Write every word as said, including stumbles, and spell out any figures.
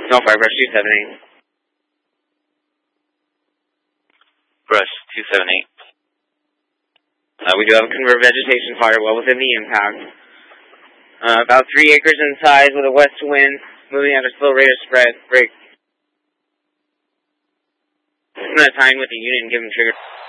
No fire, brush two seven eight. Brush two seven eight. Uh, we do have a convert vegetation fire well within the impact. Uh, about three acres in size with a west wind, moving at a slow rate of spread. Break. I'm going to time with the unit and give them trigger.